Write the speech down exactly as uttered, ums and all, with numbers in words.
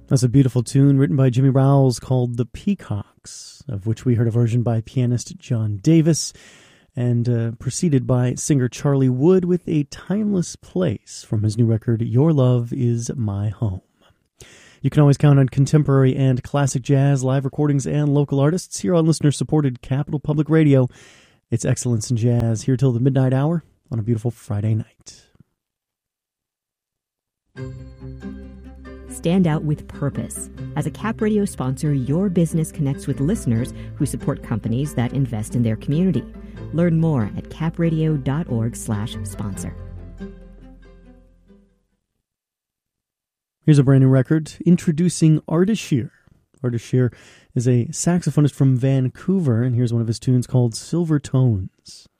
That's a beautiful tune written by Jimmy Rowles called The Peacocks, of which we heard a version by pianist John Davis, and uh, preceded by singer Charlie Wood with A Timeless Place from his new record, Your Love Is My Home. You can always count on contemporary and classic jazz, live recordings, and local artists here on listener-supported Capital Public Radio. It's Excellence in Jazz, here till the midnight hour on a beautiful Friday night. Stand out with purpose. As a Cap Radio sponsor, your business connects with listeners who support companies that invest in their community. Learn more at capradio.org slash sponsor. Here's a brand new record introducing Ardashir. Ardashir is a saxophonist from Vancouver, and here's one of his tunes called Silver Tones.